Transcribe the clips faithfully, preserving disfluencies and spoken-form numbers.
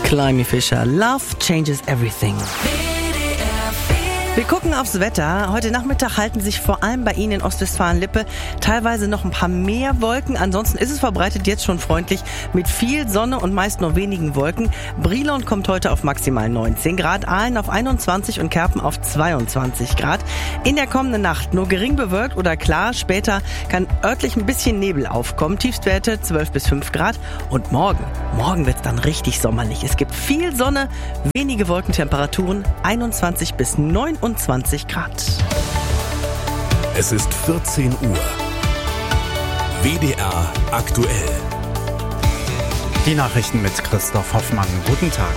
Climby Fisher, Love Changes Everything. Wir gucken aufs Wetter. Heute Nachmittag halten sich vor allem bei Ihnen in Ostwestfalen-Lippe teilweise noch ein paar mehr Wolken. Ansonsten ist es verbreitet jetzt schon freundlich mit viel Sonne und meist nur wenigen Wolken. Brilon kommt heute auf maximal neunzehn Grad, Aalen auf einundzwanzig und Kerpen auf zweiundzwanzig Grad. In der kommenden Nacht nur gering bewölkt oder klar. Später kann örtlich ein bisschen Nebel aufkommen. Tiefstwerte zwölf bis fünf Grad. Und morgen, morgen wird es dann richtig sommerlich. Es gibt viel Sonne, wenige Wolkentemperaturen, einundzwanzig bis neunundzwanzig Grad. Es ist vierzehn Uhr. W D R aktuell. Die Nachrichten mit Christoph Hoffmann. Guten Tag.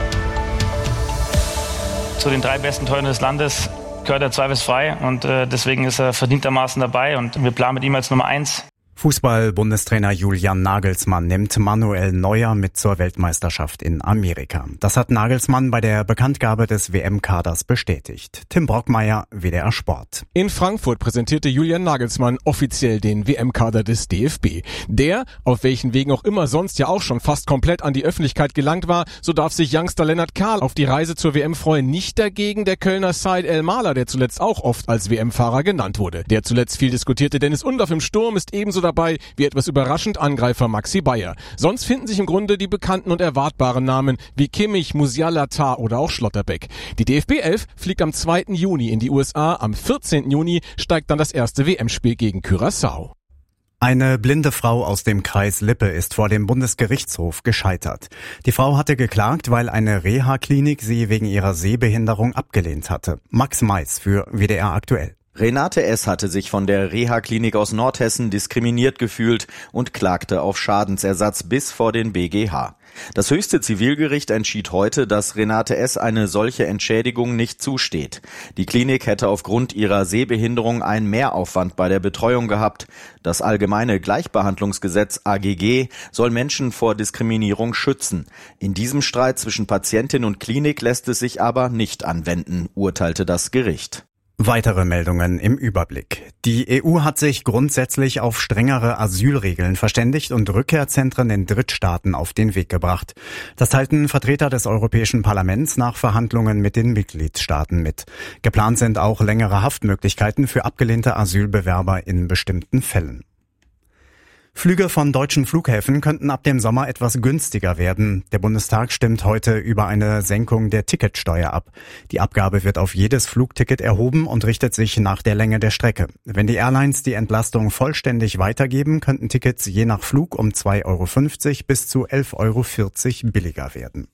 Zu den drei besten Torhütern des Landes gehört er zweifelsfrei und äh, deswegen ist er verdientermaßen dabei und wir planen mit ihm als Nummer eins. Fußball-Bundestrainer Julian Nagelsmann nimmt Manuel Neuer mit zur Weltmeisterschaft in Amerika. Das hat Nagelsmann bei der Bekanntgabe des W M-Kaders bestätigt. Tim Brockmeier, W D R Sport. In Frankfurt präsentierte Julian Nagelsmann offiziell den W M-Kader des D F B. Der, auf welchen Wegen auch immer sonst ja auch schon fast komplett an die Öffentlichkeit gelangt war, so darf sich Youngster Lennart Kahl auf die Reise zur W M freuen. Nicht dagegen der Kölner Said El-Mahler, der zuletzt auch oft als W M-Fahrer genannt wurde. Der zuletzt viel diskutierte Dennis Undaff im Sturm ist ebenso dabei wie etwas überraschend Angreifer Maxi Bayer. Sonst finden sich im Grunde die bekannten und erwartbaren Namen wie Kimmich, Musiala, Tah oder auch Schlotterbeck. Die D F B elf fliegt am zweiten Juni in die U S A. Am vierzehnten Juni steigt dann das erste W M-Spiel gegen Curaçao. Eine blinde Frau aus dem Kreis Lippe ist vor dem Bundesgerichtshof gescheitert. Die Frau hatte geklagt, weil eine Reha-Klinik sie wegen ihrer Sehbehinderung abgelehnt hatte. Max Mais für W D R aktuell. Renate S. hatte sich von der Reha-Klinik aus Nordhessen diskriminiert gefühlt und klagte auf Schadensersatz bis vor den B G H. Das höchste Zivilgericht entschied heute, dass Renate S. eine solche Entschädigung nicht zusteht. Die Klinik hätte aufgrund ihrer Sehbehinderung einen Mehraufwand bei der Betreuung gehabt. Das Allgemeine Gleichbehandlungsgesetz A G G soll Menschen vor Diskriminierung schützen. In diesem Streit zwischen Patientin und Klinik lässt es sich aber nicht anwenden, urteilte das Gericht. Weitere Meldungen im Überblick. Die E U hat sich grundsätzlich auf strengere Asylregeln verständigt und Rückkehrzentren in Drittstaaten auf den Weg gebracht. Das teilten Vertreter des Europäischen Parlaments nach Verhandlungen mit den Mitgliedstaaten mit. Geplant sind auch längere Haftmöglichkeiten für abgelehnte Asylbewerber in bestimmten Fällen. Flüge von deutschen Flughäfen könnten ab dem Sommer etwas günstiger werden. Der Bundestag stimmt heute über eine Senkung der Ticketsteuer ab. Die Abgabe wird auf jedes Flugticket erhoben und richtet sich nach der Länge der Strecke. Wenn die Airlines die Entlastung vollständig weitergeben, könnten Tickets je nach Flug um zwei Euro fünfzig bis zu elf Euro vierzig billiger werden.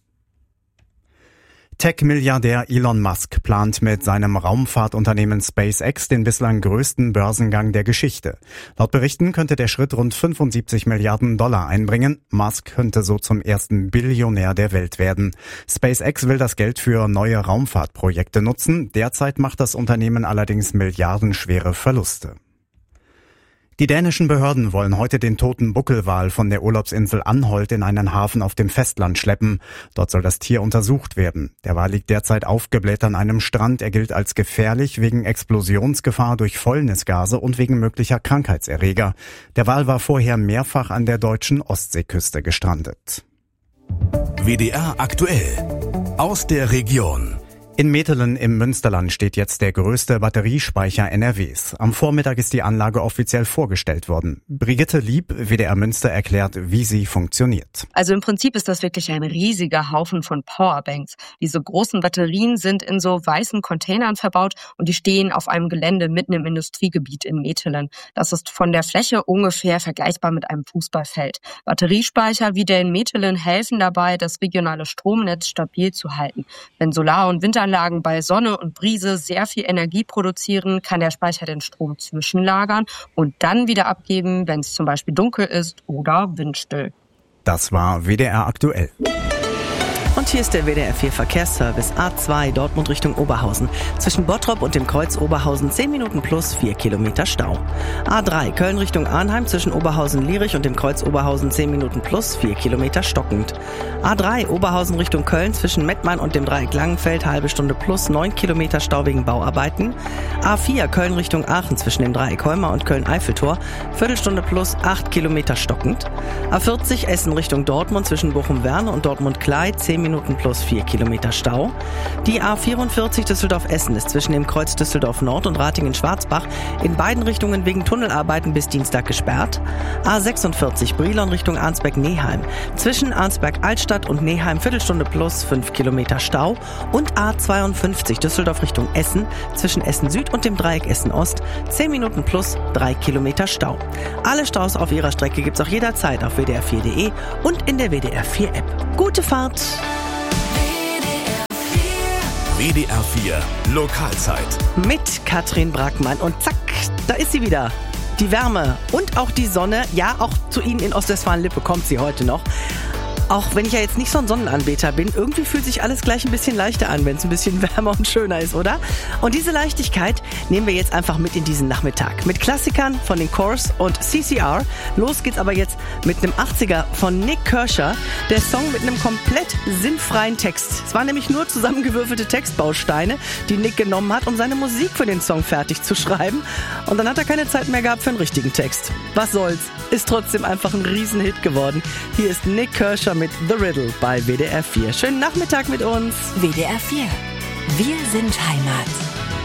Tech-Milliardär Elon Musk plant mit seinem Raumfahrtunternehmen SpaceX den bislang größten Börsengang der Geschichte. Laut Berichten könnte der Schritt rund fünfundsiebzig Milliarden Dollar einbringen. Musk könnte so zum ersten Billionär der Welt werden. SpaceX will das Geld für neue Raumfahrtprojekte nutzen. Derzeit macht das Unternehmen allerdings milliardenschwere Verluste. Die dänischen Behörden wollen heute den toten Buckelwal von der Urlaubsinsel Anholt in einen Hafen auf dem Festland schleppen. Dort soll das Tier untersucht werden. Der Wal liegt derzeit aufgebläht an einem Strand. Er gilt als gefährlich wegen Explosionsgefahr durch Fäulnisgase und wegen möglicher Krankheitserreger. Der Wal war vorher mehrfach an der deutschen Ostseeküste gestrandet. W D R aktuell. Aus der Region. In Metelen im Münsterland steht jetzt der größte Batteriespeicher N R Ws. Am Vormittag ist die Anlage offiziell vorgestellt worden. Brigitte Lieb, W D R Münster, erklärt, wie sie funktioniert. Also im Prinzip ist das wirklich ein riesiger Haufen von Powerbanks. Diese großen Batterien sind in so weißen Containern verbaut und die stehen auf einem Gelände mitten im Industriegebiet in Metelen. Das ist von der Fläche ungefähr vergleichbar mit einem Fußballfeld. Batteriespeicher wie der in Metelen helfen dabei, das regionale Stromnetz stabil zu halten. Wenn Solar- und Winter Anlagen bei Sonne und Brise sehr viel Energie produzieren, kann der Speicher den Strom zwischenlagern und dann wieder abgeben, wenn es zum Beispiel dunkel ist oder windstill. Das war W D R aktuell. Und hier ist der W D R vier Verkehrsservice. A zwei Dortmund Richtung Oberhausen. Zwischen Bottrop und dem Kreuz Oberhausen zehn Minuten plus vier Kilometer Stau. A drei Köln Richtung Arnheim zwischen Oberhausen-Lierich und dem Kreuz Oberhausen zehn Minuten plus vier Kilometer stockend. A drei Oberhausen Richtung Köln zwischen Mettmann und dem Dreieck Langenfeld halbe Stunde plus neun Kilometer Stau wegen Bauarbeiten. A vier Köln Richtung Aachen zwischen dem Dreieck Heuma und Köln-Eiffeltor Viertelstunde plus acht Kilometer stockend. A vierzig Essen Richtung Dortmund zwischen Bochum-Werne und Dortmund-Klei zehn Minuten plus vier Kilometer Stau. Die A vierundvierzig Düsseldorf-Essen ist zwischen dem Kreuz Düsseldorf-Nord und Ratingen-Schwarzbach in beiden Richtungen wegen Tunnelarbeiten bis Dienstag gesperrt. A sechsundvierzig Brilon Richtung Arnsberg-Neheim. Zwischen Arnsberg-Altstadt und Neheim Viertelstunde plus fünf Kilometer Stau. Und A zweiundfünfzig Düsseldorf Richtung Essen zwischen Essen-Süd und dem Dreieck Essen-Ost zehn Minuten plus drei Kilometer Stau. Alle Staus auf ihrer Strecke gibt's auch jederzeit auf w d r vier punkt d e und in der W D R vier App. Gute Fahrt! W D R vier Lokalzeit. Mit Katrin Brackmann und zack, da ist sie wieder. Die Wärme und auch die Sonne, ja, auch zu Ihnen in Ostwestfalen-Lippe kommt sie heute noch. Auch wenn ich ja jetzt nicht so ein Sonnenanbeter bin, irgendwie fühlt sich alles gleich ein bisschen leichter an, wenn es ein bisschen wärmer und schöner ist, oder? Und diese Leichtigkeit nehmen wir jetzt einfach mit in diesen Nachmittag. Mit Klassikern von den Corrs und C C R. Los geht's aber jetzt mit einem achtziger von Nik Kershaw. Der Song mit einem komplett sinnfreien Text. Es waren nämlich nur zusammengewürfelte Textbausteine, die Nick genommen hat, um seine Musik für den Song fertig zu schreiben. Und dann hat er keine Zeit mehr gehabt für einen richtigen Text. Was soll's? Ist trotzdem einfach ein Riesenhit geworden. Hier ist Nik Kershaw mit The Riddle bei W D R vier. Schönen Nachmittag mit uns. W D R vier. Wir sind Heimat.